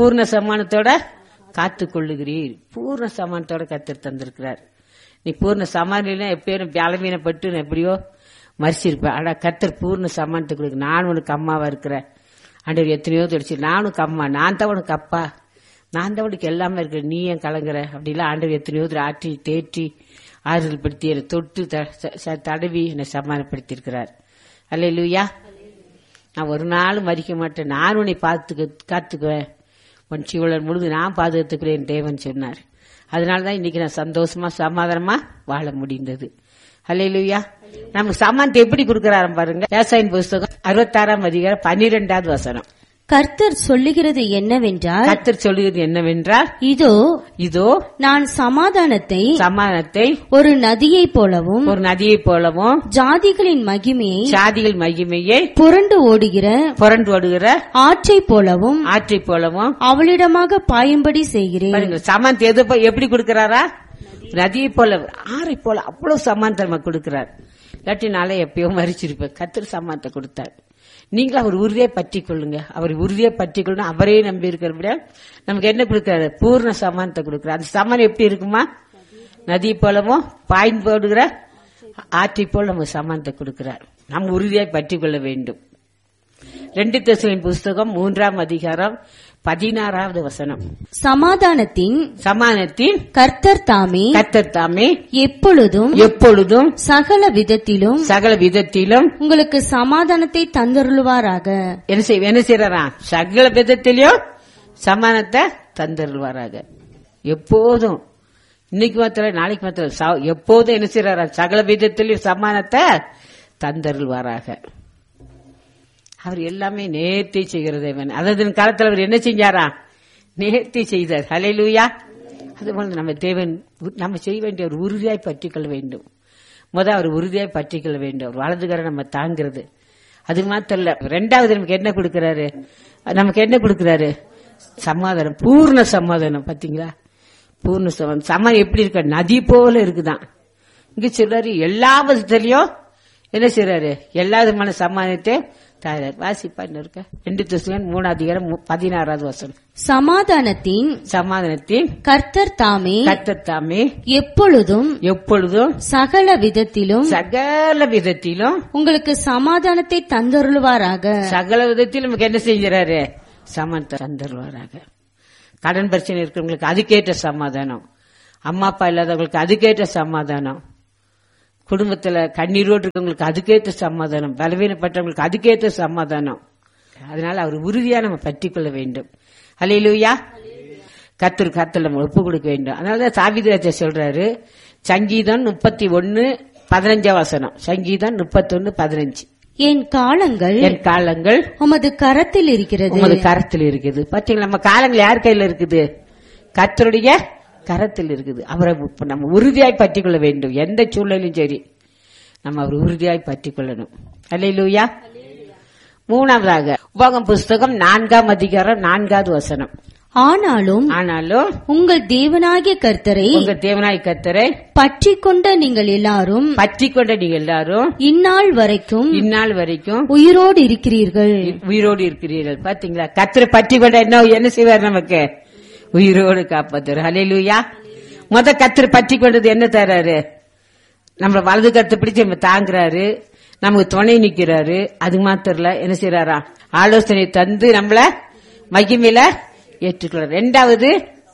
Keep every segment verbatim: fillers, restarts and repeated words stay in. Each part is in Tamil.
பூர்ண சமானத்தோட காத்து கொள்ளுகிறீர். பூர்ண சமானத்தோட கத்தர் தந்திருக்கிறார். நீ பூர்ண சமானில எப்பயும் பலவீனப்பட்டு எப்படியோ மறிச்சிருப்ப. ஆனா கத்தர் பூர்ண சமானத்தை கொடுக்கு. நான் உனக்கு அம்மாவா இருக்கிறேன். ஆண்டவர் எத்தனையோ தொடிச்சு நானும் உனக்கு அம்மா, நான் தான் உனக்கு அப்பா, நான் தான் உனக்கு எல்லாமே இருக்கிற, நீ ஏன் கலங்குற அப்படிலாம் ஆண்டவர் எத்தனையோ ஆற்றி தேற்றி ஆறுதல் படுத்தி என்னை தொட்டு தடவி என்னை சமாதானப்படுத்தி இருக்கிறார். அல்லேலூயா. நான் ஒரு நாளும் மறிக்க மாட்டேன், நான் உன்னை பார்த்து காத்துக்குவேன், உன் சீவலர் முழுது நான் பாதுகாத்துக்கிறேன் தேவன் சொன்னார். அதனாலதான் இன்னைக்கு நான் சந்தோஷமா சமாதானமா வாழ முடிந்தது. அல்லேலூயா. நமக்கு சமானத்தை எப்படி கொடுக்கிறாரு பாருங்க. ஏசாயின் புஸ்தகம் அறுபத்தாறாம் அதிகாரம் பன்னிரெண்டாவது வசனம். கர்த்தர் சொல்லுகிறது என்னவென்றால் கர்த்தர் சொல்லுகிறது என்னவென்றால் இதோ இதோ நான் சமாதானத்தை சமாதானத்தை ஒரு நதியை போலவும் ஒரு நதியை போலவும் ஜாதிகளின் மகிமையை ஜாதிகள் மகிமையை புரண்டு ஓடுகிற புரண்டு ஓடுகிற ஆற்றை போலவும் ஆற்றை போலவும் அவளிடமாக பாயும்படி செய்கிறேன். சமானத்தை எது எப்படி கொடுக்கிறாரா? நதியை போல ஆறை போல அவ்வளவு சமானத்தை கொடுக்கிறார். இல்லாட்டினாலே எப்பயோ மறிச்சிருப்பேன். கர்த்தர் சமானத்தை கொடுத்தார். நீங்களும் அவர் உறுதியை பற்றி கொள்ளுங்க. அவர் உறுதியை பற்றி கொள்ளணும். அவரே நம்பி இருக்கிற நமக்கு என்ன கொடுக்கிறாரு? பூர்ண சமானத்தை கொடுக்கிறார். அந்த சமானம் எப்படி இருக்குமா? நதி போலவும் பாய்ந்து போடுகிற ஆற்றை போல் நமக்கு சமானத்தை கொடுக்கிறார். நம்ம உறுதியாய் பற்றி கொள்ள வேண்டும். ரெண்டு தெசலோனிக்கேயர் புஸ்தகம் மூன்றாம் அதிகாரம் பதினாறாவது வசனம். சமாதானத்தின் சமாதானத்தின் கர்த்தர் தாமே கர்த்தர் தாமே எப்பொழுதும் எப்பொழுதும் சகல விதத்திலும் சகல விதத்திலும் உங்களுக்கு சமாதானத்தை தந்தருள்வாராக. என்ன செய்ய என்ன செய்யறா? சகல விதத்திலும் சமாதானத்தை தந்தருள்வாராக. எப்போதும், இன்னைக்கு மாத்திரம் நாளைக்கு மாத்திரம் எப்போதும் என்ன செய்யறா? சகல விதத்திலும் சமாதானத்தை தந்தருள்வாராக. அவர் எல்லாமே நேர்த்தி செய்கிற தேவன். அதாவது காலத்தில் அவர் என்ன செஞ்சாரா? நேர்த்தி செய்தார். ஹல்லேலூயா. அதுபோல நம்ம தேவன் நம்ம செய்ய வேண்டிய ஒரு உறுதியாய் பற்றிக்கொள்ள வேண்டும். முதல் அவர் உறுதியாய் பற்றிக்கொள்ள வேண்டும். அவர் வலதுகரை நம்ம தாங்கிறது. அது மாத்திரம் இல்ல, ரெண்டாவது நமக்கு என்ன கொடுக்கிறாரு? நமக்கு என்ன கொடுக்கிறாரு? சமாதானம், பூர்ண சமாதானம். பாத்தீங்களா? பூர்ண சமாதானம். சமாதானம் எப்படி இருக்க? நதி போல இருக்குதான். இங்க சொல்றாரு எல்லா விதத்திலையும் என்ன செய்யறாரு? எல்லா விதமான சமாதானத்தை வாசிப்பா இருக்க. ரெண்டு தெசலோனிக்கேயர் மூணாவது அதிகாரம் பதினாறாவது வசனம். சமாதானத்தின் சமாதானத்தின் கர்த்தர் தாமே கர்த்தர் தாமே எப்பொழுதும் எப்பொழுதும் சகல விதத்திலும் சகல விதத்திலும் உங்களுக்கு சமாதானத்தை தந்தருள்வாராக. சகல விதத்திலும் நமக்கு என்ன செஞ்சாரு? சமாதானத்தை தந்தருள்வாராக. கடன் பிரச்சனை இருக்கிறவங்களுக்கு அதுக்கேற்ற சமாதானம், அம்மா அப்பா இல்லாதவங்களுக்கு அதுக்கேற்ற சமாதானம், குடும்பத்துல கண்ணீரோடு இருக்கவங்களுக்கு அதுக்கேற்ற சமாதானம், பலவீனப்பட்டவங்களுக்கு அதுக்கேற்ற சமாதானம். அதனால அவர் உறுதியா நம்ம பற்றி கொள்ள வேண்டும். அல்லேலூயா. கர்த்தர் கர்த்தர் நம்ம ஒப்பு கொடுக்க வேண்டும். அதனாலதான் தாவீது சொல்றாரு, சங்கீதம் முப்பத்தி ஒன்னு பதினஞ்சாம் வசனம். சங்கீதம் முப்பத்தி ஒன்னு பதினஞ்சு. என் காலங்கள் என் காலங்கள் உமது கரத்தில் இருக்கிறது. உமது கரத்தில் இருக்குது. பாத்தீங்களா? நம்ம காலங்கள் யார் கையில இருக்குது? கர்த்தருடைய கரத்தில் இருக்குது. அவரை நம்ம உறுதியாய் பற்றி கொள்ள வேண்டும். எந்த சூழ்நிலையும் சரி நம்ம அவர் உறுதியாய் பற்றி கொள்ளணும். அல்லேலூயா. மூணாவதாக உபாகமம் புஸ்தகம் நான்காம் அதிகாரம் நான்காவது வசனம். ஆனாலும் ஆனாலும் உங்கள் தேவனாகிய கர்த்தரை உங்கள் தேவனாகிய கர்த்தரை பற்றி கொண்ட நீங்கள் எல்லாரும் பற்றி கொண்ட நீங்கள் எல்லாரும் இந்நாள் வரைக்கும் இந்நாள் வரைக்கும் உயிரோடு இருக்கிறீர்கள். உயிரோடு இருக்கிறீர்கள். பாத்தீங்களா? கர்த்தரை பற்றி கொண்ட என்ன என்ன செய்வார்? நமக்கு உயிரோடு காப்பாத்துற. ஹல்லேலூயா. முத கர்த்தரை பற்றி கொண்டது என்ன தர்றாரு? நம்மள வலது கருத்தை பிடிச்சு நம்ம தாங்குறாரு, நமக்கு துணை நிக்கிறாரு. அது மாத்திரல என்ன செய்யறாரா? ஆலோசனை தந்து நம்மள மகிமையில ஏற்றுக்கிறார். ரெண்டாவது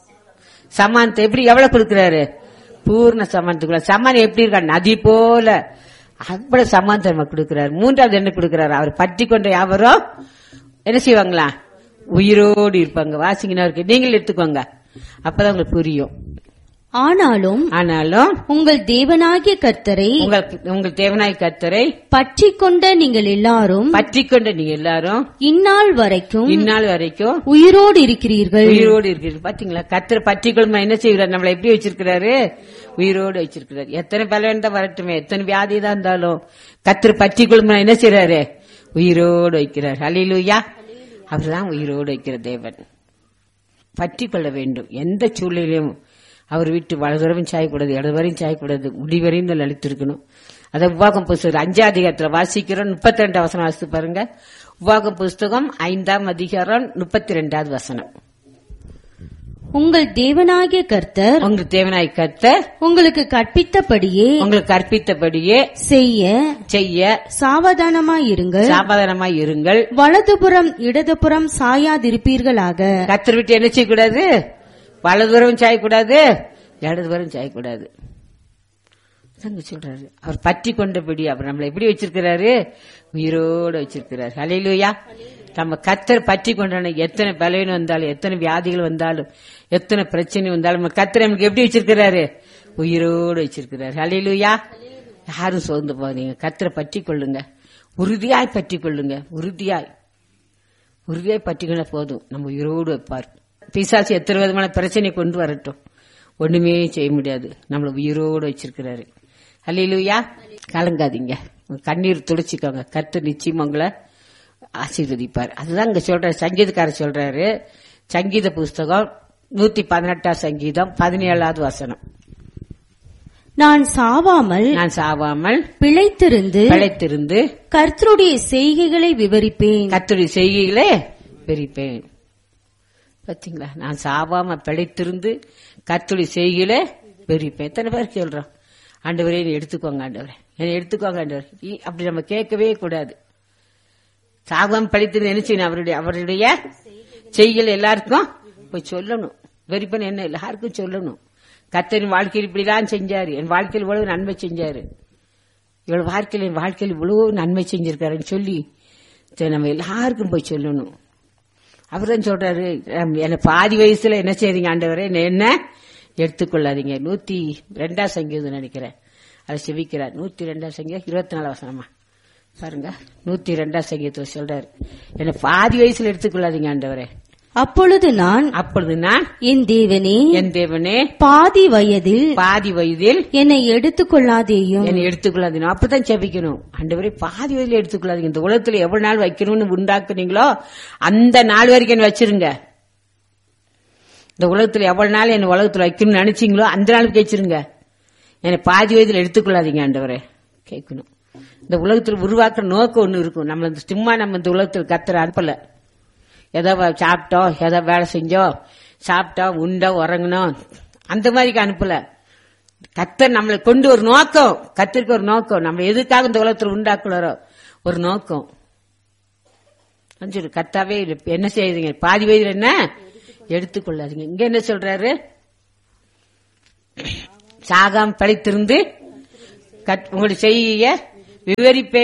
சமானத்தை எப்படி எவ்வளவு கொடுக்கிறாரு? பூர்ண சமானத்துக்குள்ள. சமானம் எப்படி இருக்கா? நதி போல அவ்வளவு சமானத்தை நம்ம கொடுக்கிறாரு. மூன்றாவது என்ன கொடுக்கிறாரு? அவர் பற்றி கொண்ட யாவரும் என்ன செய்வாங்களா? உயிரோடு இருப்பாங்க. வாசிங்கன்னா இருக்கு, நீங்கள் எடுத்துக்கோங்க, அப்பதான் உங்களுக்கு புரியும். ஆனாலும் ஆனாலும் உங்கள் தேவனாகிய கர்த்தரை உங்கள் தேவனாகிய கர்த்தரை பற்றி கொண்ட நீங்கள் எல்லாரும் பற்றி கொண்ட நீங்க எல்லாரும் இந்நாள் வரைக்கும் இந்நாள் வரைக்கும் உயிரோடு இருக்கிறீர்கள். உயிரோடு இருக்கிறீர்கள். பாத்தீங்களா? கர்த்தரை பற்றி கொள்ளுமா என்ன செய்கிறார்? நம்மளை எப்படி வச்சிருக்கிறாரு? உயிரோடு வச்சிருக்கிறார். எத்தனை பலன் தான் வரட்டுமே, எத்தனை வியாதி தான் இருந்தாலும் கர்த்தரை பற்றி கொள்ளுமா என்ன செய்யறாரு? உயிரோடு வைக்கிறார். அல்லேலூயா. அவர்தான் உயிரோடு வைக்கிற தேவன். பற்றி கொள்ள வேண்டும். எந்த சூழ்நிலையும் அவர் விட்டு வலதுவரையும் சாயக்கூடாது, இடதுவரையும் சாயக்கூடாது, முடிவரையும் அழித்திருக்கணும். அதை உபாகம் புஸ்தகம் அஞ்சாம் அதிகாரத்தில் வாசிக்கிறோம். முப்பத்தி ரெண்டாம் வசனம் வாசித்து பாருங்க. உபாகம் புஸ்தகம் ஐந்தாம் அதிகாரம் முப்பத்தி ரெண்டாவது வசனம். உங்கள் தேவனாகிய கர்த்தர் உங்கள் தேவனாய் கர்த்தர் உங்களுக்கு கற்பித்தபடியே உங்களுக்கு கற்பித்தபடியே செய்ய செய்ய சாவதானமாயிருங்கள். சாபாதானமாய் இருங்கள். வலதுபுறம் இடதுபுறம் சாயாதிருப்பீர்களாக. கர்த்தர் விட்டு என்ன செய்யக்கூடாது? வலதுபுறம் சாயக்கூடாது, இடதுபுறம் சாயக்கூடாது சொல்றாரு. அவர் பற்றி கொண்டபடி அவர் நம்மளை எப்படி வச்சிருக்கிறாரு? உயிரோடு வச்சிருக்கிறார். ஹல்லேலூயா. நம்ம கர்த்தர் பற்றி கொண்டான எத்தனை பலவீனம் வந்தாலும், எத்தனை வியாதிகள் வந்தாலும், எத்தனை பிரச்சனை வந்தாலும் நம்ம கர்த்தர் நமக்கு எப்படி வச்சிருக்கிறாரு? உயிரோடு வச்சிருக்கிறார். ஹல்லேலூயா. யாரும் சோர்ந்து போறீங்க, கர்த்தரை பற்றி கொள்ளுங்க, உறுதியாய் பற்றி கொள்ளுங்க. உறுதியாய் உறுதியாய் பற்றிக்கொள்ள போதும், நம்ம உயிரோடு வைப்பார். பிசாசு எத்தனை விதமான பிரச்சனை கொண்டு வரட்டும், ஒண்ணுமே செய்ய முடியாது. நம்மள உயிரோடு வச்சிருக்கிறாரு. ஹல்லேலூயா. கலங்காதீங்க, கண்ணீர் துடைச்சிக்கோங்க. கர்த்தர் நிச்சயம் உங்களை ஆசீர்வதிப்பார். அதுதான் இங்க சொல்ற சங்கீதக்காரர் சொல்றாரு. சங்கீத புஸ்தகம் நூத்தி பதினெட்டாம் சங்கீதம் பதினேழாவது வசனம். நான் சாவாமல் நான் சாவாமல் பிழைத்திருந்து பிழைத்திருந்து கர்த்தருடைய செய்கைகளை விவரிப்பேன். கர்த்தருடைய செய்கைகளை விவரிப்பேன். பாத்தீங்களா? நான் சாவாம பிழைத்திருந்து கர்த்தருடைய செய்கைகளை விவரிப்பேன். எத்தனை பேர் சொல்றோம், ஆண்டவரே என்னை எடுத்துக்கோங்க, ஆண்டவரே என்னை எடுத்துக்கோங்க ஆண்டவர். அப்படி நம்ம கேட்கவே கூடாது. சாவாம பிழைத்திருந்து என்ன செய்யணும்? அவருடைய அவருடைய செய்கைகள் எல்லாருக்கும் போய் சொல்லணும். வெறிப்பன் என்ன எல்லாருக்கும் சொல்லணும். கர்த்தரின் வாழ்க்கையில் இப்படிலாம் செஞ்சாரு, என் வாழ்க்கையில் இவ்வளவு நன்மை செஞ்சாரு, இவ்வளவு வாழ்க்கையில் என் வாழ்க்கையில் இவ்வளவு நன்மை செஞ்சிருக்காருன்னு சொல்லி நம்ம எல்லாருக்கும் போய் சொல்லணும். அவர்தான் சொல்றாரு, என்ன பாதி வயசுல என்ன செய்றீங்க ஆண்டவரே, என்ன எடுத்துக்கொள்ளாதீங்க. நூத்தி ரெண்டாம் சங்கீதம் நினைக்கிறேன், அதை செவிக்கிறார். நூத்தி ரெண்டாம் சங்கீதம் இருபத்தி நாலு வசனமா பாருங்க. நூத்தி ரெண்டாம் சங்கீதத்தை சொல்றாரு, என்ன பாதி வயசுல எடுத்துக்கொள்ளாதீங்க ஆண்டவரே. அப்பொழுது நான் அப்பொழுது நான் என் தேவனே என் தேவனே பாதி வயதில் பாதி வயதில் என்னை எடுத்துக்கொள்ளாதேயும். என்னை எடுத்துக்கொள்ளாதீங்க. அப்பதான் செபிக்கணும், ஆண்டவரே பாதி வயதில் எடுத்துக்கொள்ளாதீங்க. இந்த உலகத்துல எவ்வளவு நாள் வைக்கணும்னு உண்டாக்குனீங்களோ அந்த நாள் வரைக்கும் என்ன வச்சிருங்க. இந்த உலகத்துல எவ்வளவு நாள் என்ன உலகத்துல வைக்கணும்னு நினைச்சீங்களோ அந்த நாளுக்கு வச்சிருங்க. என்னை பாதி வயதில் எடுத்துக்கொள்ளாதீங்க ஆண்டவரே கேட்கணும். இந்த உலகத்தில் உருவாக்குற நோக்கம் ஒண்ணு இருக்கும். நம்ம சும்மா நம்ம இந்த உலகத்தில் கர்த்தரை அனுப்பல. ஏதோ சாப்பிட்டோம், ஏதோ வேலை செஞ்சோம், சாப்பிட்டோம், உண்டோம், உறங்கணும், அந்த மாதிரி அனுப்பல. கர்த்தர் நம்மளை கொண்டு ஒரு நோக்கம், கர்த்தருக்கு ஒரு நோக்கம். நம்ம எதுக்காக இந்த உலகத்தில் உண்டாக்குறாரோ ஒரு நோக்கம். கர்த்தாவே என்ன செய்யுதுங்க, பாதி வயதில் என்ன எடுத்துக்கொள்ளாதீங்க. இங்க என்ன சொல்றாரு? சாகாம பழித்திருந்து உங்களுடைய செய்ய விவரிப்பே.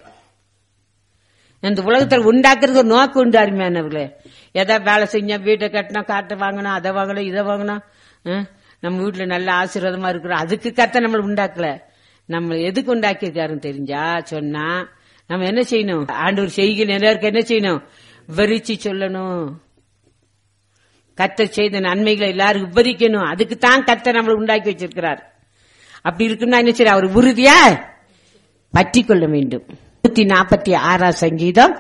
இந்த உலகத்தில் உண்டாக்குறது ஒரு நோக்கம் உண்டு அருமையானவர்களே. எதா வேலை செஞ்சோம், வீட்டை கட்டினோம், காட்டை வாங்கணும், அதை வாங்கணும், இதை வாங்கணும், நம்ம வீட்டுல நல்ல ஆசீர்வாதமா இருக்கிறோம், அதுக்கு கர்த்தர் நம்மள உண்டாக்கல. நம்ம எதுக்கு உண்டாக்கியிருக்காருன்னு தெரிஞ்சா சொன்னா நம்ம என்ன செய்யணும்? ஆண்டவர் செய்கிற எல்லாருக்கும் என்ன செய்யணும்? விவரிச்சு சொல்லணும். கர்த்தர் செய்த நன்மைகளை எல்லாரும் விவரிக்கணும். அதுக்கு தான் கர்த்தர் நம்மளை உண்டாக்கி வச்சிருக்கிறார். அப்படி இருக்குன்னா என்ன செய்ய? அவர் உறுதியா பற்றி கொள்ள வேண்டும். நூத்தி நாற்பத்தி ஆறாம் சங்கீதம்